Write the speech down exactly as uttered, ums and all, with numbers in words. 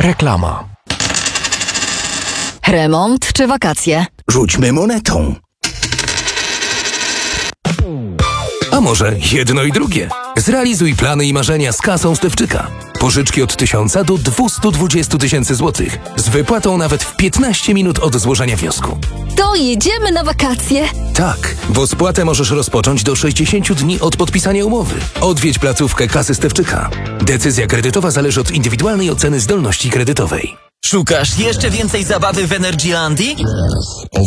Reklama. Remont czy wakacje? Rzućmy monetą. A może jedno i drugie? Zrealizuj plany i marzenia z kasą Stefczyka. Pożyczki od tysiąca do dwustu dwudziestu tysięcy złotych z wypłatą nawet w piętnaście minut od złożenia wniosku. To jedziemy na wakacje! Tak, bo spłatę możesz rozpocząć do sześćdziesięciu dni od podpisania umowy. Odwiedź placówkę kasy Stefczyka. Decyzja kredytowa zależy od indywidualnej oceny zdolności kredytowej. Szukasz jeszcze więcej zabawy w Energylandii?